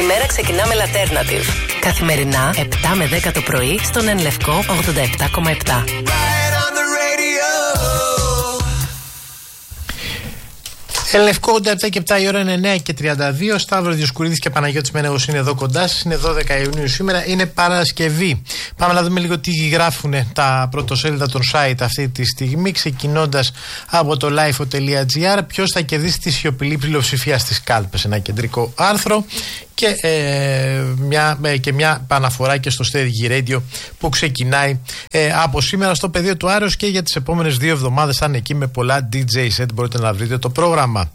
Η μέρα ξεκινά με Alternative. Καθημερινά 7 με 10 το πρωί στον Εν Λευκό 87,7. Λευκό 87 και 7 η ώρα είναι 9 και 32. Σταύρος Διοσκουρίδης και Παναγιώτης Μένεγος είναι εδώ κοντά σας. Είναι 12 Ιουνίου σήμερα, είναι Παρασκευή. Πάμε να δούμε λίγο τι γράφουν τα πρωτοσέλιδα των site αυτή τη στιγμή. Ξεκινώντας από το lifeo.gr. Ποιος θα κερδίσει τη σιωπηλή πλειοψηφία στις κάλπες. Ένα κεντρικό άρθρο. Και μια αναφορά και στο Steady Radio που ξεκινάει από σήμερα στο πεδίο του Άρεως και για τις επόμενες 2 εβδομάδες θα είναι εκεί με πολλά DJ set. Μπορείτε να βρείτε το πρόγραμμα.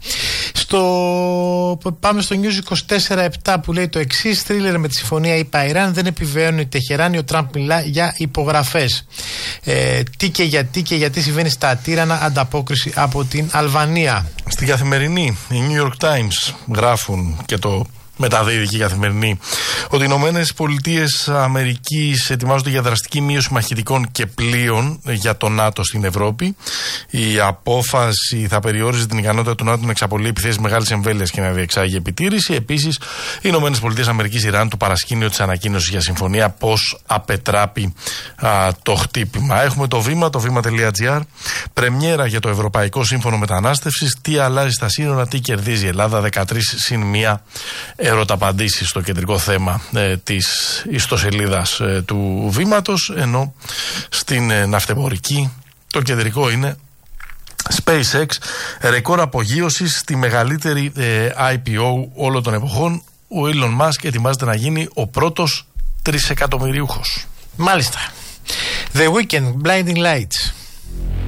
Πάμε στο News 24-7 που λέει το εξής: θρίλερ με τη συμφωνία ΗΠΑ-Ιράν, δεν επιβεβαιώνει η Τεχεράνη, ο Τραμπ μιλά για υπογραφές. Τι και γιατί συμβαίνει στα τύρανα, ανταπόκριση από την Αλβανία. Στην Καθημερινή, οι New York Times γράφουν και το μεταδίδει και η Καθημερινή ότι οι Ηνωμένες Πολιτείες Αμερικής ετοιμάζονται για δραστική μείωση μαχητικών και πλοίων για το ΝΑΤΟ στην Ευρώπη. Η απόφαση θα περιόριζε την ικανότητα του ΝΑΤΟ να εξαπολύει επιθέσεις μεγάλης εμβέλειας και να διεξάγει επιτήρηση. Επίσης, οι Ηνωμένες Πολιτείες Αμερικής Ιράν, το παρασκήνιο της ανακοίνωσης για συμφωνία, πώς απετράπει το χτύπημα. Έχουμε το βήμα.gr. Πρεμιέρα για το Ευρωπαϊκό Σύμφωνο Μετανάστευσης. Τι αλλάζει στα σύνορα, τι κερδίζει η Ελλάδα, 13+1 ερωταπαντήσεις στο κεντρικό θέμα της ιστοσελίδας του Βήματος, ενώ στην ναυτεμπορική το κεντρικό είναι SpaceX, ρεκόρ απογείωσης στη μεγαλύτερη IPO όλων των εποχών. Ο Elon Musk ετοιμάζεται να γίνει ο πρώτος 3 εκατομμυριούχος. Μάλιστα. The Weekend, Blinding Lights.